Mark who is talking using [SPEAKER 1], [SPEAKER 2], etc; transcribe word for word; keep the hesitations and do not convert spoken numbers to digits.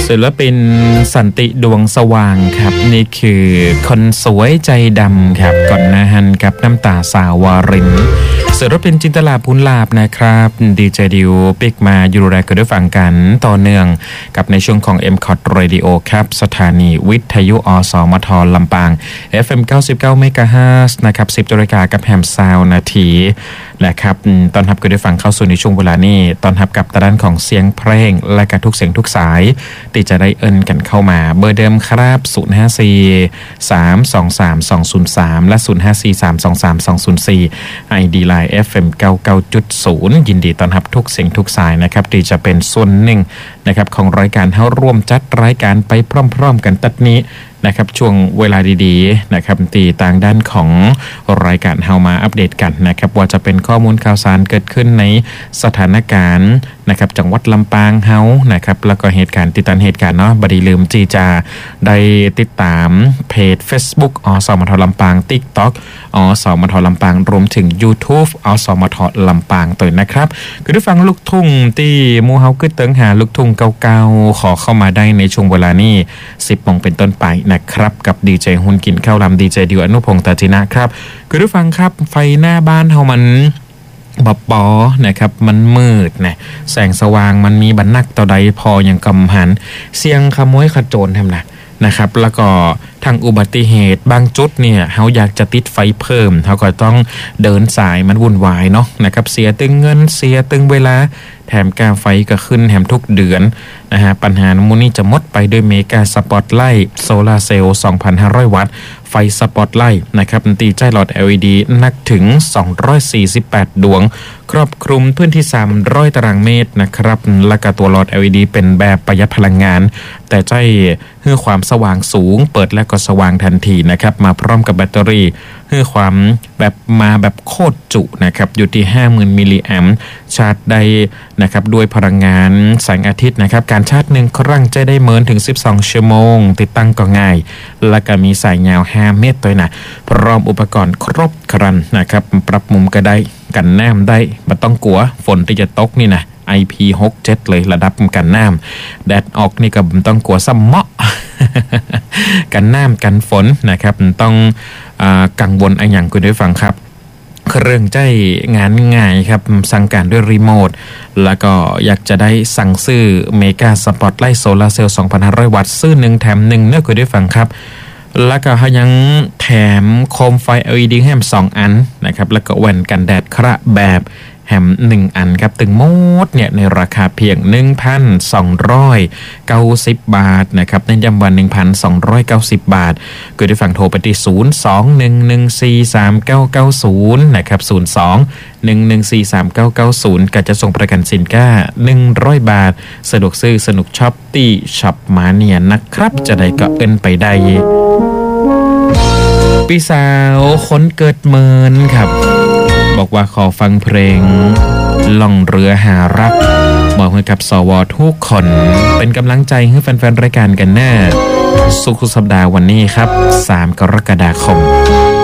[SPEAKER 1] ศิลปินสันติดวงสว่างครับนี่คือคนสวยใจดำครับก่อนหน้าฮันกับน้ำตาสาวารินศิลปินจินตลาพูนลาบนะครับดีเจดิวปิกมาอยู่แรกก็ได้ฟังกันต่อเนื่องกับในช่วงของ เอ็ม คอท Radio ครับสถานีวิทยุอสมทลำปาง เอฟ เอ็ม เก้าสิบเก้า เมกะเฮิรตซ์นะครับสิบนาฬิกากับแฮมซาวนาทีนะครับตอนทับก็ได้ฟังเข้าสู่ในช่วงเวลานี้ตอนทับกับตะด้านของเสียงเพลงและกับทุกเสียงทุกสายที่จะได้เอิ้นกันเข้ามาเบอร์เดิมครับศูนย์ ห้า สี่ สาม สอง สาม สอง ศูนย์ สามและศูนย์ ห้า สี่ สาม สอง สาม สอง ศูนย์ สี่ ไอ ดี Line เอฟ เอ็ม เก้าสิบเก้าจุดศูนย์ ยินดีต้อนรับทุกเสียงทุกสายนะครับที่จะเป็นส่วนหนึ่งนะครับของรายการเฮาร่วมจัดรายการไปพร้อมๆกันตัดนี้นะครับช่วงเวลาดีๆนะครับตีต่างด้านของรายการเฮามาอัปเดตกันนะครับว่าจะเป็นข้อมูลข่าวสารเกิดขึ้นในสถานการณ์นะครับจังหวัดลำปางเฮานะครับแล้วก็เหตุการณ์ติดตามเหตุการณ์เนาะบ่ได้ลืมจีจาได้ติดตามเพจ Facebook อสมทลำปาง TikTok อสมทลำปางรวมถึง YouTube อสมทลำปางตัวนะครับคือได้ฟังลูกทุ่งที่หมู่เฮาคือเติงหาลูกทุ่งเก่าๆขอเข้ามาได้ในช่วงเวลานี้ สิบโมงเป็นต้นไปนะครับกับดีเจหุ่นกินข้าวลำดีเจดิวอนุพงษ์ตาจินะครับคือได้ฟังครับไฟหน้าบ้านเฮามันบอปอนะครับมันมืดนะแสงสว่างมันมีบันนักต่อใดพออย่างกำหันเสียงขโมยขโจรทำนะนะครับแล้วก็ทางอุบัติเหตุบางจุดเนี่ยเฮาอยากจะติดไฟเพิ่มเฮาก็ต้องเดินสายมันวุ่นวายเนาะนะครับเสียตึงเงินเสียตึงเวลาแถมค่าไฟก็ขึ้นแถมทุกเดือนนะฮะปัญหามูนี่จะหมดไปด้วยเมกาสปอตไลท์โซลาร์เซลล์ สองพันห้าร้อย วัตต์ไฟสปอตไลท์นะครับตีใจหลอด แอล อี ดี นักถึงสองร้อยสี่สิบแปดดวงครอบคลุมพื้นที่สามร้อยตารางเมตรนะครับและก็ตัวหลอด แอล อี ดี เป็นแบบประหยัดพลังงานแต่ใจให้ความสว่างสูงเปิดและก็สว่างทันทีนะครับมาพร้อมกับแบตเตอรี่ให้ความแบบมาแบบโคตรจุนะครับอยู่ที่ ห้าหมื่น มิลลิแอมป์ชาร์จได้นะครับด้วยพลังงานแสงอาทิตย์นะครับการชาร์จหนึ่งครั้งจะได้เมินถึงสิบสองชั่วโมงติดตั้งก็ง่ายและก็มีสายยาวห้าเมตรตัวนะพร้อมอุปกรณ์ครบครันนะครับปรับมุมก็ได้กันน้ำได้ไม่ต้องกลัวฝนที่จะตกนี่นะ ไอ พี หกสิบเจ็ด เลยระดับกันน้ำแดดออกนี่ก็ต้องกลัวซ้ำเมาะ กันน้ำกันฝนนะครับต้องอากังวลอะไรอย่างคุณได้ฟังครับเครื่องใจงานง่ายครับสั่งการด้วยรีโมทแล้วก็อยากจะได้สั่งซื้อเมกาสปอตไลท์โซลาร์เซลล์ สองพันห้าร้อย วัตต์ซื้อหนึ่งแถมหนึ่งเนื้อคุณได้ฟังครับแล้วก็ยังแถมโคมไฟ แอล อี ดี แฮมสองอันนะครับแล้วก็แว่นกันแดดคระแบบแฮมหนึ่งอันครับตึงหมดเนี่ยในราคาเพียง หนึ่งพันสองร้อยเก้าสิบ บาทนะครับในย้ำวัน หนึ่งพันสองร้อยเก้าสิบ บาทก็ได้ฟังโทรไปที่ศูนย์ สอง หนึ่ง หนึ่ง สี่ สาม เก้า เก้า ศูนย์นะครับศูนย์ สอง หนึ่ง หนึ่ง สี่ สาม เก้า เก้า ศูนย์ก็จะส่งประกันสินค้าหนึ่งร้อยบาทสะดวกซื้อสนุกช็อปตี้ช็อปมาเนียนะครับจะได้ก็เอิ้นไปได้พี่สาวคนเกิดเมินครับบอกว่าขอฟังเพลงล่องเรือหารักบอกให้กับสวทุกคนเป็นกำลังใจให้แฟนๆรายการกันแน่สุขสัปดาห์วันนี้ครับสามกรกฎาคม